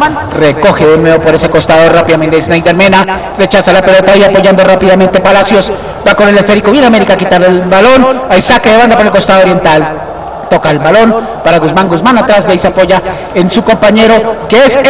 recoge de nuevo por ese costado rápidamente Snyder Mena, rechaza la pelota y apoyando rápidamente Palacios, va con el esférico, viene América a quitarle el balón, hay saque de banda por el costado oriental. Toca el balón para Guzmán atrás, ve y se apoya en su compañero, que es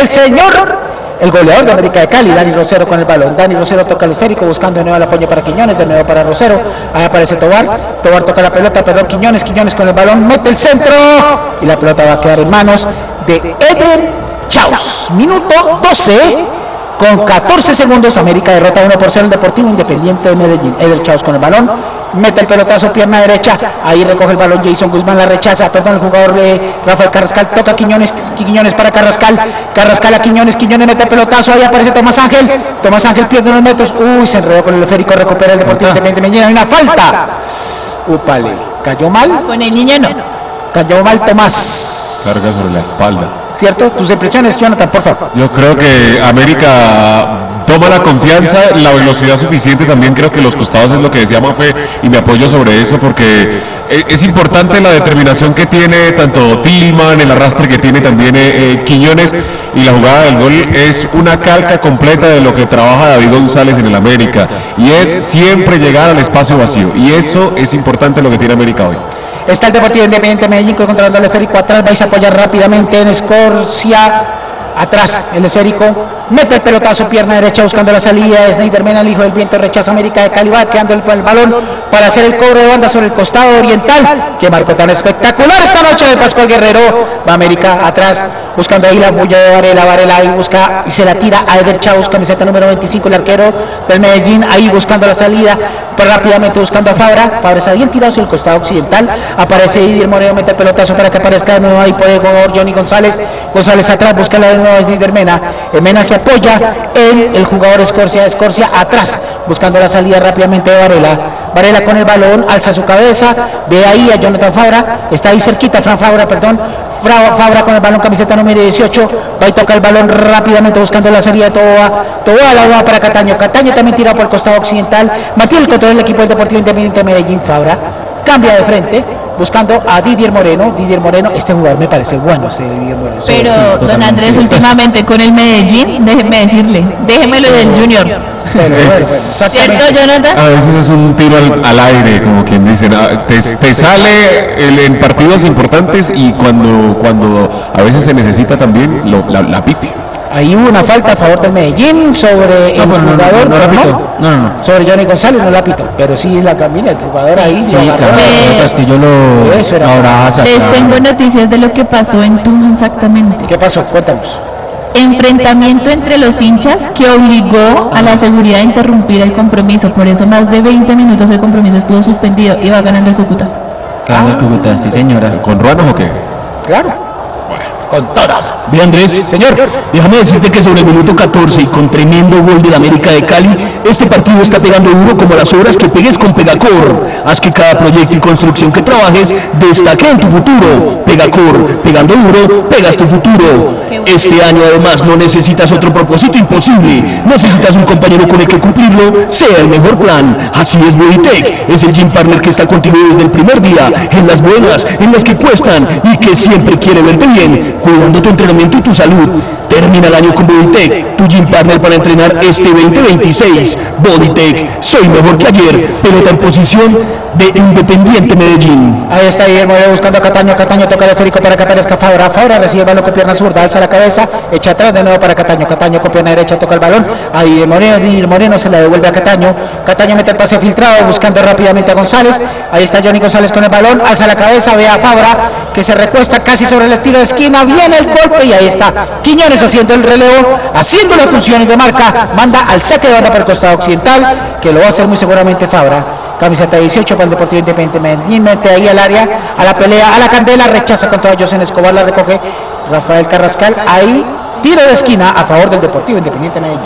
el goleador de América de Cali, Dani Rosero con el balón. Dani Rosero toca el esférico, buscando de nuevo el apoyo para Quiñones, de nuevo para Rosero, ahí aparece Tobar toca la pelota, Quiñones con el balón, mete el centro, y la pelota va a quedar en manos de Eder Chaus. Minuto 12, con 14 segundos, América derrota 1-0 el Deportivo Independiente de Medellín. Eder Chaus con el balón, mete el pelotazo, pierna derecha, ahí recoge el balón Jason Guzmán, la rechaza, el jugador Rafael Carrascal, toca Quiñones para Carrascal a Quiñones mete el pelotazo, ahí aparece Tomás Ángel pierde unos metros, se enredó con el esférico, recupera el Deportivo Independiente de Medellín, hay una falta, upale, cayó mal, con el niño no, cayó mal Tomás, carga sobre la espalda, ¿cierto? Tus impresiones, Jonathan, por favor. Yo creo que América toma la confianza, la velocidad suficiente, también creo que los costados es lo que decía Mafe y me apoyo sobre eso porque es importante la determinación que tiene tanto Tillman, el arrastre que tiene también Quiñones, y la jugada del gol es una calca completa de lo que trabaja David González en el América, y es siempre llegar al espacio vacío, y eso es importante lo que tiene América hoy. Está el Deportivo Independiente de Medellín controlando el esférico atrás, vais a apoyar rápidamente en Escorcia, atrás el esférico, mete el pelotazo, pierna derecha buscando la salida, Snyder Mena, el hijo del viento, rechaza América de Cali, va quedando el balón para hacer el cobro de banda sobre el costado oriental, que marcó tan espectacular esta noche de Pascual Guerrero, va América atrás, buscando ahí la bulla de Varela ahí busca y se la tira a Eder Chaus, camiseta número 25, el arquero del Medellín, ahí buscando la salida, pues rápidamente buscando a Fabra está bien tirado hacia el costado occidental, aparece Didier Moreno, mete el pelotazo para que aparezca de nuevo ahí por el jugador Johnny González atrás, busca la de nuevo Snyder Mena, Mena se apoya en el jugador Escorcia atrás, buscando la salida rápidamente de Varela con el balón, alza su cabeza, ve ahí a Jonathan Fabra, está ahí cerquita, Fabra con el balón, camiseta número 18, va y toca el balón rápidamente buscando la salida de Toboa, la va para Cataño también tirado por el costado occidental, mantiene el control del equipo del Deportivo Independiente de Medellín, Fabra cambia de frente, buscando a Didier Moreno, este jugador me parece bueno, Didier Moreno. Pero don Andrés, últimamente con el Medellín, déjemelo del Junior. ¿Cierto, Jonathan? A veces es un tiro al aire, como quien dice, te sale en partidos importantes y cuando a veces se necesita también la pifia. Ahí hubo una falta a favor del Medellín sobre el jugador. No, sobre Johnny González no la pitó, pero sí la camina, el jugador ahí. Sí, Castillo Les tengo noticias de lo que pasó en Tunja exactamente. ¿Qué pasó? Cuéntanos. Enfrentamiento entre los hinchas que obligó a la seguridad a interrumpir el compromiso, por eso más de 20 minutos el compromiso estuvo suspendido y va ganando el Cúcuta. El Cúcuta, sí señora. ¿Con ruanos o qué? Claro. Con toda. Bien, Andrés, señor, déjame decirte que sobre el minuto 14 y con tremendo gol del América de Cali, este partido está pegando duro como las obras que pegues con Pegacor. Haz que cada proyecto y construcción que trabajes destaque en tu futuro. Pegacor, pegando duro, pegas tu futuro. Este año además no necesitas otro propósito imposible, necesitas un compañero con el que cumplirlo sea el mejor plan. Así es Bodytech, es el gym partner que está contigo desde el primer día, en las buenas, en las que cuestan y que siempre quiere verte bien, cuidando tu entrenamiento y tu salud. Termina el año con Bodytech, tu gym partner para entrenar este 2026. Bodytech, soy mejor que ayer. Pelota en posición de Independiente Medellín. Ahí está Guillermo buscando a Cataño toca el esférico para que aparezca Fabra recibe el balón con pierna zurda, alza la cabeza, echa atrás de nuevo para Cataño con pierna derecha toca el balón, ahí Didier Moreno se la devuelve a Cataño mete el pase filtrado buscando rápidamente a González, ahí está Johnny González con el balón, alza la cabeza, ve a Fabra que se recuesta casi sobre el tiro de esquina, viene el golpe y ahí está Quiñones haciendo el relevo, haciendo las funciones de marca, manda al saque de banda por el costado occidental, que lo va a hacer muy seguramente Fabra. Camiseta 18 para el Deportivo Independiente Medellín, mete ahí al área, a la pelea, a la candela, rechaza con toda José Escobar, la recoge Rafael Carrascal, ahí tiro de esquina a favor del Deportivo Independiente Medellín.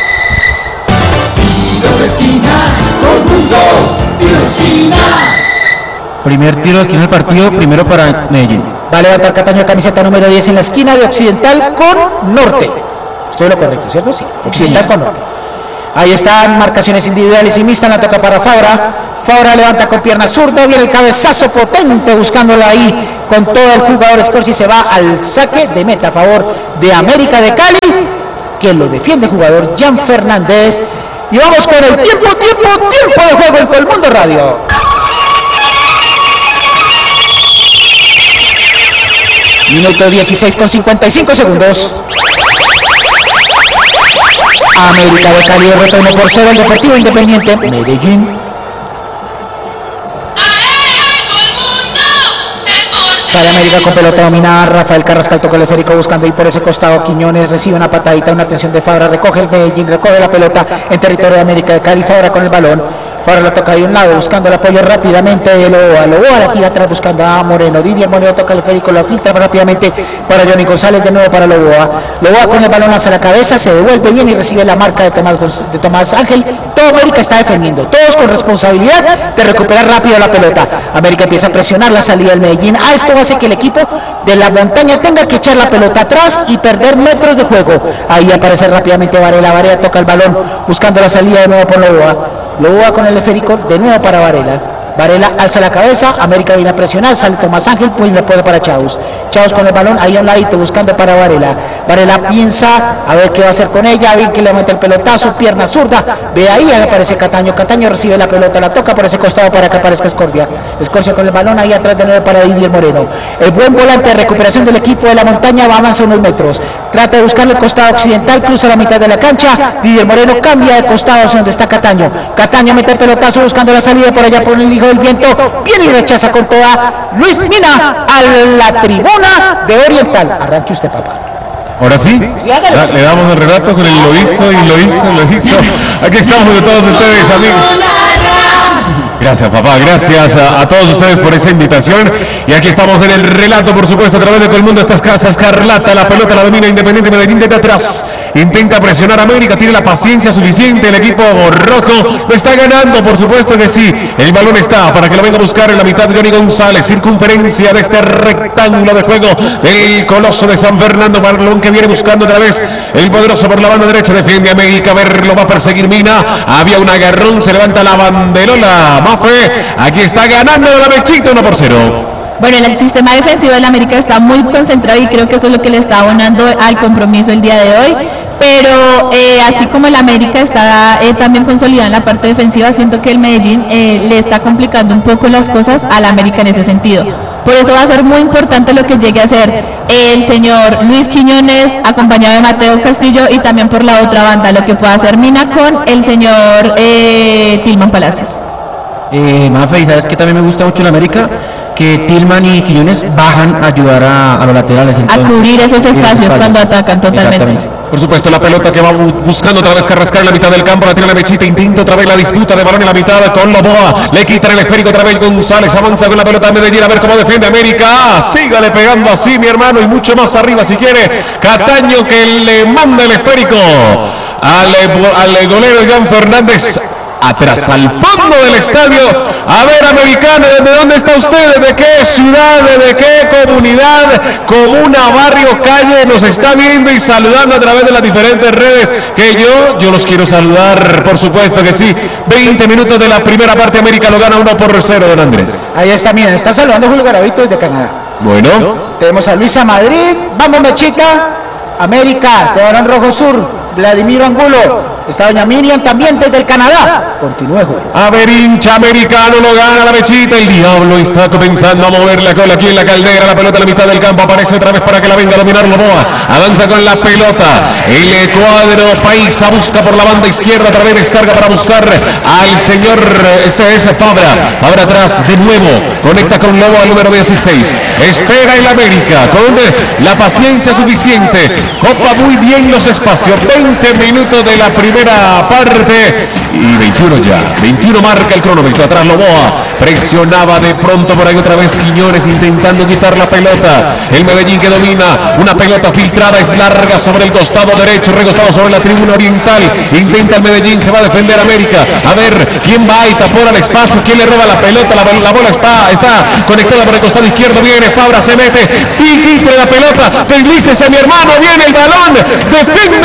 Tiro de esquina, todo el mundo, tiro de esquina. Primer tiro de esquina del partido, primero para Medellín. Va a levantar Cataño, camiseta número 10 en la esquina de Occidental con Norte. Estoy lo correcto, ¿cierto? Sí, Occidental con Norte. Ahí están marcaciones individuales y mixtas, la toca para Fabra. Fabra levanta con pierna zurda, viene el cabezazo potente buscándola ahí con todo el jugador Scorsi, se va al saque de meta a favor de América de Cali, que lo defiende el jugador Jan Fernández. Y vamos con el tiempo de juego en Colmundo Radio. Minuto 16 con 55 segundos. América de Cali derrota 1-0 el Deportivo Independiente Medellín. Sale América con pelota dominada, Rafael Carrascal toca el esférico buscando ahí por ese costado, Quiñones recibe una patadita, una atención de Fabra, recoge el Medellín, recoge la pelota en territorio de América de Cali, Fabra con el balón, Fabra la toca de un lado buscando el apoyo rápidamente de Loboa la tira atrás buscando a Moreno, Didier Moreno toca el esférico, lo filtra rápidamente para Johnny González, de nuevo para Loboa con el balón hacia la cabeza, se devuelve bien y recibe la marca de Tomás Ángel. Todo América está defendiendo, todos con responsabilidad de recuperar rápido la pelota. América empieza a presionar la salida del Medellín, esto hace que el equipo de la montaña tenga que echar la pelota atrás y perder metros de juego. Ahí aparece rápidamente Varela toca el balón buscando la salida de nuevo por Loboa con el esférico de nuevo para Varela alza la cabeza, América viene a presionar, sale Tomás Ángel, pues le puede para Chaus con el balón, ahí a un ladito buscando para Varela piensa a ver qué va a hacer con ella, bien que le mete el pelotazo, pierna zurda, ve ahí aparece Cataño recibe la pelota, la toca por ese costado para que aparezca Escorcia con el balón, ahí atrás de nuevo para Didier Moreno, el buen volante de recuperación del equipo de la montaña, va a avanzar unos metros, trata de buscarle el costado occidental, cruza la mitad de la cancha, Didier Moreno cambia de costado hacia donde está Cataño mete el pelotazo buscando la salida por allá por el hijo del viento, viene y rechaza con toda Luis Mina a la tribuna de Oriental. Arranque usted, papá. Ahora sí, le damos el relato con el lo hizo. Aquí estamos de todos ustedes, amigos. Gracias, papá, gracias a todos ustedes por esa invitación. Y aquí estamos en el relato, por supuesto, a través de todo el mundo. Estas casas, Escarlata, la pelota la domina Independiente Medellín desde atrás. Intenta presionar a América, tiene la paciencia suficiente. El equipo rojo lo está ganando, por supuesto que sí. El balón está para que lo venga a buscar en la mitad de Johnny González. Circunferencia de este rectángulo de juego del Coloso de San Fernando. Balón que viene buscando otra vez el poderoso por la banda derecha. Defiende a América, a ver, lo va a perseguir Mina. Había un agarrón, se levanta la banderola. Aquí está ganando la Mechita 1-0. Bueno, el sistema defensivo del América está muy concentrado y creo que eso es lo que le está abonando al compromiso el día de hoy. Pero así como el América está también consolidado en la parte defensiva, siento que el Medellín le está complicando un poco las cosas al América en ese sentido. Por eso va a ser muy importante lo que llegue a hacer el señor Luis Quiñones, acompañado de Mateo Castillo, y también por la otra banda, lo que pueda hacer Mina con el señor Tilman Palacios. Mafe, y sabes que también me gusta mucho el América, que Tilman y Quiñones bajan a ayudar a los laterales. Entonces, a cubrir esos espacios cuando atacan totalmente. Por supuesto, la pelota que va buscando otra vez Carrascal en la mitad del campo, la tira la Mechita, intenta otra vez la disputa de balón en la mitad con Loboa, le quitan el esférico otra vez González, avanza con la pelota de Medellín, a ver cómo defiende América, sígale pegando así mi hermano y mucho más arriba si quiere, Cataño que le manda el esférico al golero Jan Fernández. Atrás, al fondo del estadio. A ver, americano, ¿desde dónde está usted? ¿De qué ciudad? ¿De qué comunidad? Comuna, barrio, calle. Nos está viendo y saludando a través de las diferentes redes. Que yo los quiero saludar, por supuesto que sí. 20 minutos de la primera parte. América lo gana 1-0, don Andrés. Ahí está, miren, está saludando Julio Garavito desde Canadá. Bueno. Tenemos a Luisa Madrid. Vamos, Mechita. América, de Barón Rojo Sur. Vladimiro Angulo. Está doña Miriam también desde el Canadá. Continúe, juego. A ver, hincha americano, lo gana la Mechita. El diablo está comenzando a mover la cola aquí en la caldera. La pelota a la mitad del campo. Aparece otra vez para que la venga a dominar Loboa. Avanza con la pelota. El cuadro paisa busca por la banda izquierda. Otra vez descarga para buscar al señor. Este es Fabra. Fabra atrás de nuevo. Conecta con Lobo al número 16. Espera el América con la paciencia suficiente. Copa muy bien los espacios. 20 minutos de la primera parte y 21 ya, 21 marca el cronómetro. Atrás Loboa, presionaba de pronto por ahí otra vez Quiñones intentando quitar la pelota. El Medellín que domina, una pelota filtrada, es larga sobre el costado derecho, recostado sobre la tribuna oriental. Intenta el Medellín, se va a defender América. A ver, ¿quién va y tapora el espacio? ¿Quién le roba la pelota? La bola está conectada por el costado izquierdo. Viene Fabra, se mete, pique la pelota, deslícese mi hermano, viene el balón, defiende la derecha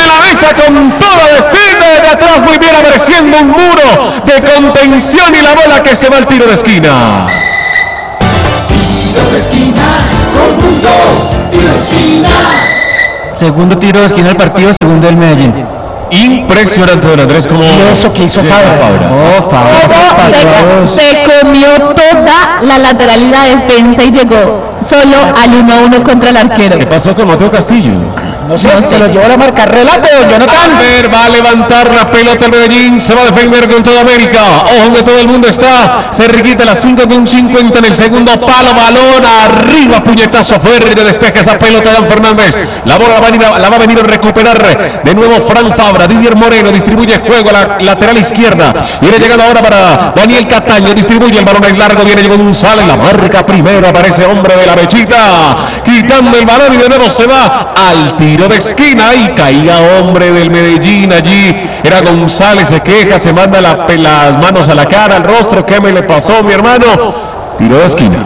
derecha con toda, defiende de atrás muy bien, apareciendo un muro de contención y la bola que se va al tiro de esquina. Tiro de esquina, todo el mundo, tiro de esquina. Segundo tiro de esquina del partido, segundo del Medellín. Impresionante, don Andrés, como... Y eso que hizo Fabra. Oh, Fabra. Se comió toda la lateral y la defensa y llegó solo al 1-1 contra el arquero. ¿Qué pasó con Mateo Castillo? No sé, se lo llevó a la marca. Relate, don Jonathan. Va a levantar la pelota el Medellín, se va a defender con toda América. Ojo que todo el mundo está cerquita, las 5:50 en el segundo palo, balón arriba, puñetazo fuerte, despeja esa pelota de Dan Fernández. La bola la va a venir a recuperar de nuevo Fran Fabra. Didier Moreno distribuye juego a la lateral izquierda. Viene llegando ahora para Daniel Cataño, distribuye el balón es largo, viene llegando González, la marca primero, aparece hombre de la mechita, quitando el balón y de nuevo se va al tiro de esquina y caía hombre del Medellín allí, era González, se queja, se manda las manos a la cara, al rostro, ¿qué me le pasó mi hermano? Tiro de esquina.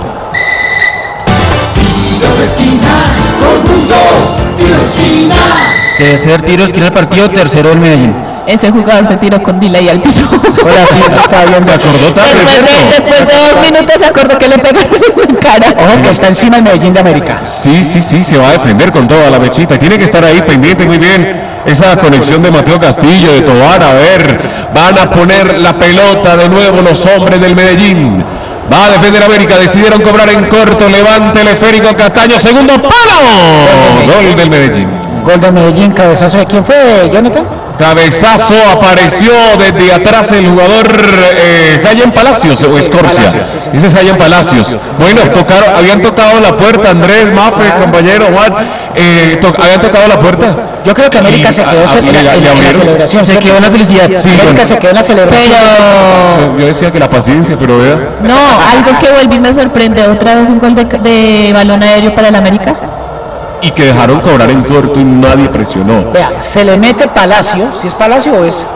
Tiro de esquina, todo el mundo, tiro de esquina. Tercer tiro de esquina del partido, tercero del Medellín. Ese jugador se tiró con delay al piso. Ahora sí, eso está bien. Se acordó tarde, Después de 2 minutos se acordó que le pegaron en cara. Ojo que está encima el Medellín de América. Sí, se va a defender con toda la mechita, tiene que estar ahí pendiente muy bien esa conexión de Mateo Castillo, de Tobar, a ver, van a poner la pelota de nuevo los hombres del Medellín. Va a defender América, decidieron cobrar en corto, levante el esférico Cataño, segundo palo, gol del Medellín. Gol de Medellín, cabezazo de quién fue, Jonathan. Cabezazo, apareció desde atrás el jugador Jayen Palacios o Escorcia. Palacios, sí. Ese es Jayen Palacios. Bueno, habían tocado la puerta, Andrés, Mafe, compañero Juan, habían tocado la puerta. Yo creo que América se quedó en la celebración. Se quedó en la felicidad. Sí, América bueno. se quedó en la celebración. Pero Yo decía que la paciencia, pero vea. no, algo que volví me sorprende, otra vez un gol de balón aéreo para el América. Y que dejaron cobrar en corto y nadie presionó. Vea, se le mete Palacio, si es Palacio o es...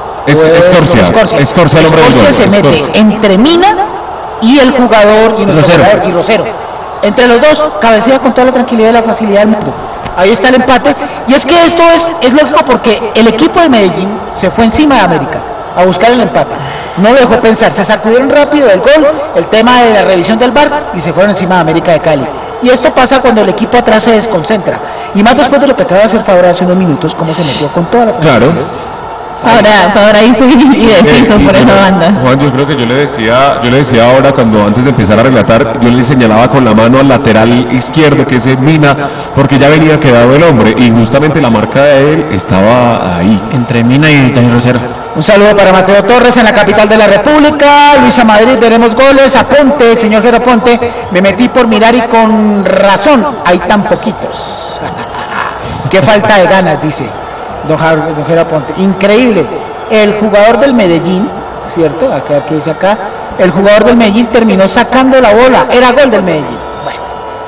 Escorcia el hombre del gol. Escorcia se mete Escorcia. entre Mina y el jugador y nuestro jugador y Rosero. Entre los dos, cabecea con toda la tranquilidad y la facilidad del mundo. Ahí está el empate. Y es que esto es lógico porque el equipo de Medellín se fue encima de América a buscar el empate. No lo dejó pensar, se sacudieron rápido del gol, el tema de la revisión del VAR y se fueron encima de América de Cali. Y esto pasa cuando el equipo atrás se desconcentra. Y más después de lo que acaba de hacer Fabra hace unos minutos, como se metió con toda la tranquilidad. Claro. Ahora hizo y deshizo por esa banda. Juan, yo creo que yo le decía ahora cuando antes de empezar a relatar, yo le señalaba con la mano al lateral izquierdo que es Mina, porque ya venía quedado el hombre y justamente la marca de él estaba ahí. Entre Mina y Daniel Rosero. Un saludo para Mateo Torres en la capital de la República. Luisa Madrid, veremos goles. Aponte, el señor Jero Ponte. Me metí por mirar y con razón. Hay tan poquitos. Qué falta de ganas, dice don Jero Ponte. Increíble. El jugador del Medellín, ¿cierto? Acá dice acá. El jugador del Medellín terminó sacando la bola. Era gol del Medellín. Bueno.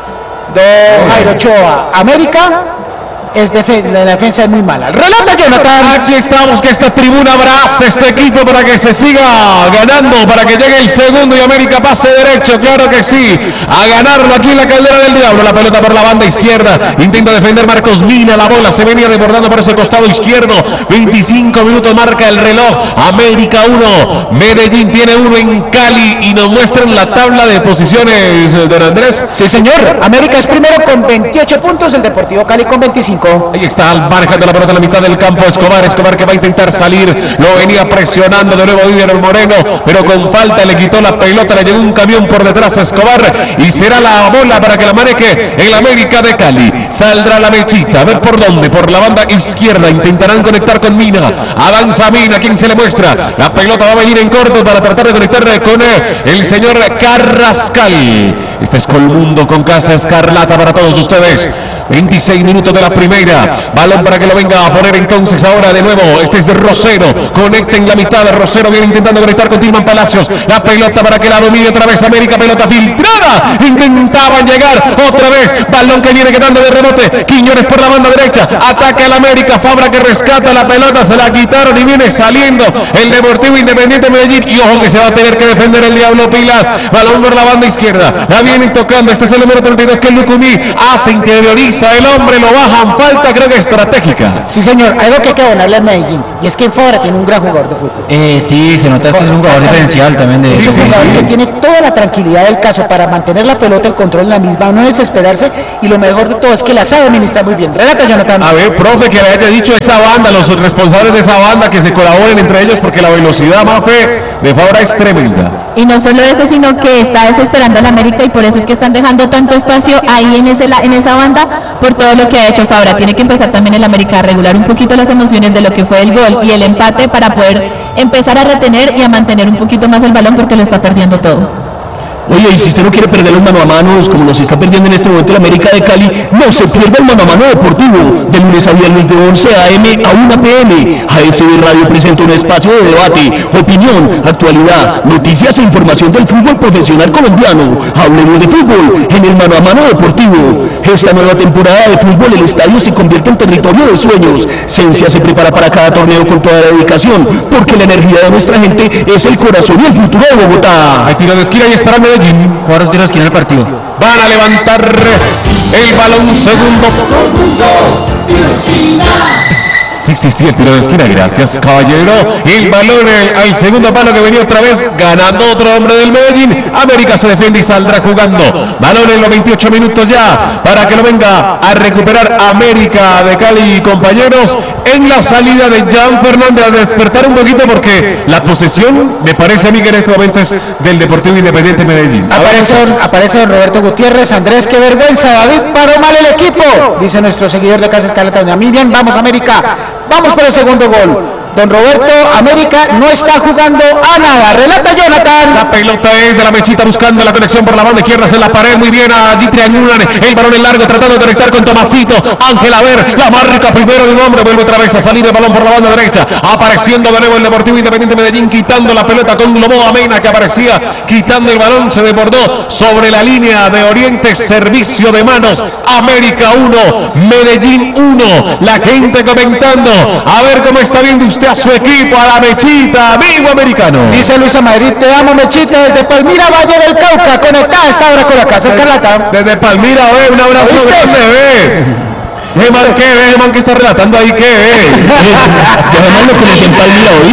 Don Jairo Ochoa. América. La defensa es muy mala. Relata Jonathan. Aquí estamos, que esta tribuna abraza este equipo para que se siga ganando, para que llegue el segundo y América pase derecho, claro que sí, a ganarlo aquí en la Caldera del Diablo. La pelota por la banda izquierda, intenta defender Marcos Mina, la bola se venía desbordando por ese costado izquierdo. 25 minutos marca el reloj. América 1, Medellín tiene 1 en Cali y nos muestran la tabla de posiciones, don Andrés. Sí, señor. América es primero con 28 puntos, el Deportivo Cali con 25. Ahí está al margen de la pelota en la mitad del campo Escobar que va a intentar salir, lo venía presionando de nuevo Didier Moreno, pero con falta le quitó la pelota, le llegó un camión por detrás a Escobar y será la bola para que la maneje el América de Cali. Saldrá la mechita, a ver por dónde, por la banda izquierda, intentarán conectar con Mina, avanza Mina, ¿quién se le muestra? La pelota va a venir en corto para tratar de conectar con el señor Carrascal. Este es Colmundo con Casa Escarlata para todos ustedes. 26 minutos de la primera, balón para que lo venga a poner entonces ahora de nuevo, este es Rosero, conecta en la mitad, de Rosero viene intentando conectar con Tilman Palacios, la pelota para que la domine otra vez América, pelota filtrada, intentaban llegar otra vez, balón que viene quedando de rebote, Quiñones por la banda derecha, ataca el América, Fabra que rescata la pelota, se la quitaron y viene saliendo el Deportivo Independiente Medellín, y ojo que se va a tener que defender el Diablo Pilas, balón por la banda izquierda, la vienen tocando, este es el número 32 que es Lucumí, hace interioriza pisa el hombre, lo bajan, falta creo que estratégica. Sí, señor, algo que hay que abonarle al Medellín, y es que en Fabra tiene un gran jugador de fútbol. Sí, se nota que es un jugador diferencial también. Es un jugador que tiene toda la tranquilidad del caso para mantener la pelota, el control en la misma, no desesperarse, y lo mejor de todo es que la sabe administrar muy bien. Relata, Jonathan. A ver, profe, que le haya dicho a esa banda, los responsables de esa banda, que se colaboren entre ellos, porque la velocidad, Mafe, de Fabra es tremenda. Y no solo eso, sino que está desesperando a la América, y por eso es que están dejando tanto espacio ahí en esa banda, por todo lo que ha hecho Fabra. Tiene que empezar también el América a regular un poquito las emociones de lo que fue el gol y el empate, para poder empezar a retener y a mantener un poquito más el balón, porque lo está perdiendo todo. Oye, y si usted no quiere perder los mano a manos como los está perdiendo en este momento el América de Cali, no se pierda el mano a mano deportivo, de lunes a viernes de 11 a.m. a 1 p.m. ASB Radio presenta un espacio de debate, opinión, actualidad, noticias e información del fútbol profesional colombiano. Hablemos de fútbol en el mano a mano deportivo. Esta nueva temporada de fútbol, el estadio se convierte en territorio de sueños. Cencia se prepara para cada torneo con toda la dedicación, porque la energía de nuestra gente es el corazón y el futuro de Bogotá. Hay tiro de esquina y estará Medellín. Jugador de tiro de esquina del partido. Van a levantar el balón, segundo. Tiro de esquina. Sí, el tiro de esquina, gracias caballero. El balón al segundo palo, que venía otra vez ganando otro hombre del Medellín. América se defiende y saldrá jugando. Balón en los 28 minutos ya, para que lo venga a recuperar América de Cali, compañeros. En la salida de Jan Fernández, a despertar un poquito, porque la posesión me parece a mí que en este momento es del Deportivo Independiente Medellín. Aparece don Roberto Gutiérrez. Andrés, qué vergüenza, David paró mal el equipo, dice nuestro seguidor de Casa Escarlata, doña Miriam. Vamos América, vamos por el segundo gol. Don Roberto, América no está jugando a nada. Relata, Jonathan. La pelota es de la Mechita, buscando la conexión por la banda izquierda, en la pared, muy bien, allí triangulan, el balón en largo, tratando de conectar con Tomasito. Ángel, a ver, la marca primero de un hombre, vuelve otra vez a salir el balón por la banda derecha, apareciendo de nuevo el Deportivo Independiente Medellín, quitando la pelota con Loboa Mena, que aparecía quitando el balón, se desbordó sobre la línea de Oriente. Servicio de manos, América 1, Medellín 1. La gente comentando, a ver cómo está viendo usted a su equipo, a la Mechita, amigo americano. Dice Luisa Madrid, te amo, Mechita, desde Palmira, Valle del Cauca, conectada esta hora con la Casa Escarlata. Desde Palmira, ve, un abrazo. ¿Qué man que está relatando ahí? ¿Qué Yo además lo conocí en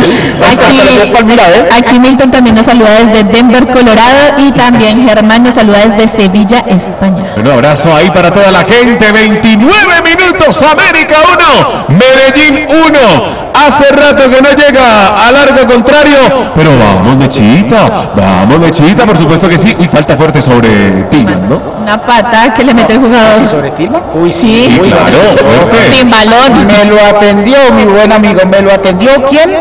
Palmira hoy. Aquí Milton también nos saluda desde Denver, Colorado, y también Germán nos saluda desde Sevilla, España. Un abrazo ahí para toda la gente. 29 minutos, América 1, Medellín 1. Hace rato que no llega al arco contrario, pero vamos Mechita, por supuesto que sí. Y falta fuerte sobre Tilman, ¿no? Una pata que le mete el jugador. ¿Sí, sobre Tilman? Uy, sí. Claro, fuerte. Sin balón. Me lo atendió mi buen amigo, me lo atendió. ¿Quién?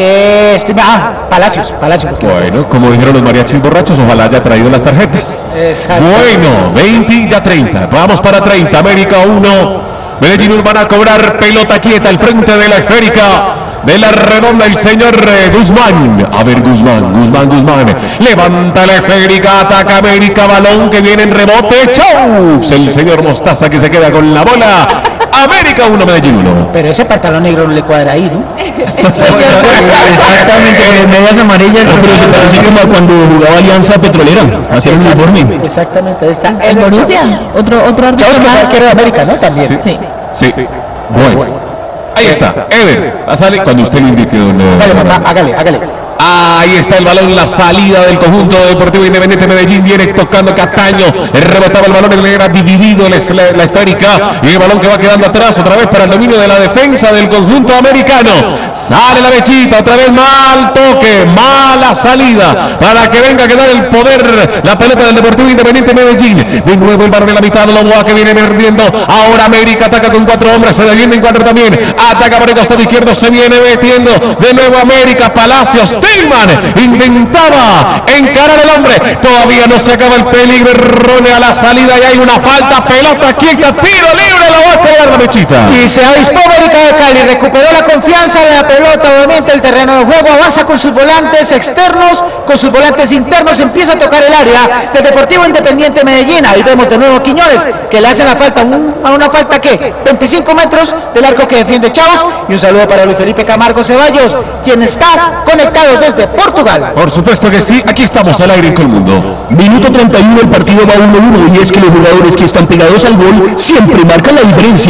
Palacios. Bueno, como dijeron los mariachis borrachos, ojalá haya traído las tarjetas. Exacto. Bueno, 20 ya 30. Vamos para 30. América 1. Medellín Urbana a cobrar, pelota quieta al frente de la esférica de la redonda, el señor Guzmán. A ver, Guzmán. Levanta la esférica, ataca América, balón que viene en rebote. ¡Chau! El señor Mostaza, que se queda con la bola. América 1, Medellín 1. Pero ese pantalón negro no le cuadra ahí, ¿no? Exactamente, medias amarillas. Pero se parece como a cuando jugaba Alianza Petrolera, hacia el uniforme. Exactamente, ahí está. El Borussia, otro árbitro Chavos, que más. fue de América, ¿no? También. Sí. Bueno. Ahí está. Eder, sale cuando usted lo indique, don. Dale, mamá, hágale. Ahí está el balón, la salida del conjunto Deportivo Independiente Medellín, viene tocando Cataño, rebotaba el balón, era dividido la esférica, y el balón que va quedando atrás otra vez para el dominio de la defensa del conjunto americano. Sale la Mechita, otra vez mal toque, mala salida, para que venga a quedar el poder, la pelota del Deportivo Independiente Medellín. De nuevo el balón en la mitad, Loboa que viene perdiendo, ahora América ataca con 4 hombres, se defiende en 4 también, ataca por el costado izquierdo, se viene metiendo, de nuevo América, Palacios, Tilman intentaba encarar al hombre, todavía no se acaba el peligro, errone a la salida y hay una falta, pelota quieta, tiro libre, la va a cobrar la Mechita. Y se avispó América de Cali, recuperó la confianza de la pelota, obviamente el terreno de juego, avanza con sus volantes externos, con sus volantes internos, empieza a tocar el área del Deportivo Independiente Medellín. Ahí vemos de nuevo a Quiñones, que le hace la falta, una falta que 25 metros del arco que defiende Chaus, y un saludo para Luis Felipe Camargo Ceballos, quien está conectado conectados desde Portugal. Por supuesto que sí, aquí estamos al aire en Colmundo. Minuto 31, el partido va 1-1 y es que los jugadores que están pegados al gol siempre marcan la diferencia.